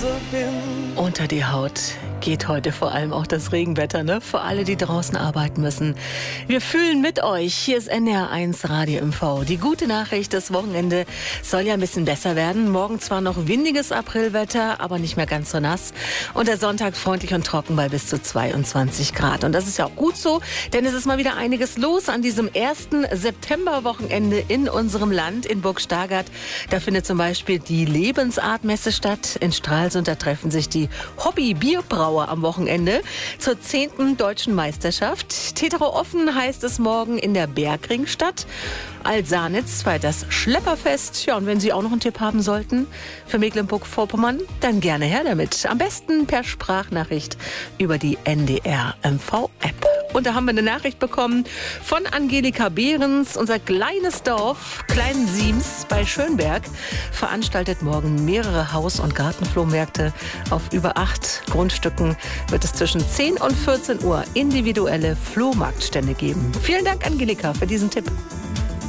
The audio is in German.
Unter die Haut geht heute vor allem auch das Regenwetter, ne? Für alle, die draußen arbeiten müssen. Wir fühlen mit euch. Hier ist NDR1 Radio MV. Die gute Nachricht, das Wochenende soll ja ein bisschen besser werden. Morgen zwar noch windiges Aprilwetter, aber nicht mehr ganz so nass. Und der Sonntag freundlich und trocken bei bis zu 22 Grad. Und das ist ja auch gut so, denn es ist mal wieder einiges los an diesem 1. Septemberwochenende in unserem Land, in Burg Stargard. Da findet zum Beispiel die Lebensartmesse statt. In Stralsund, da treffen sich die Hobby-Bierbrauer am Wochenende zur 10. Deutschen Meisterschaft. Tetero offen heißt es morgen in der Bergringstadt. Alsanitz feiert das Schlepperfest. Ja, und wenn Sie auch noch einen Tipp haben sollten für Mecklenburg-Vorpommern, dann gerne her damit. Am besten per Sprachnachricht über die NDR MV-App. Und da haben wir eine Nachricht bekommen von Angelika Behrens. Unser kleines Dorf, Klein-Siems bei Schönberg, veranstaltet morgen mehrere Haus- und Gartenflohmärkte. Auf über 8 Grundstücken wird es zwischen 10 und 14 Uhr individuelle Flohmarktstände geben. Vielen Dank, Angelika, für diesen Tipp.